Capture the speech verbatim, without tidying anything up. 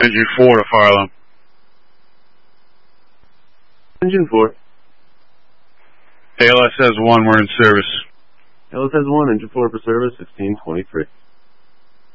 Engine four to fire alarm. Engine four. A L S S one, we're in service. L S S one, engine four for service, sixteen twenty-three.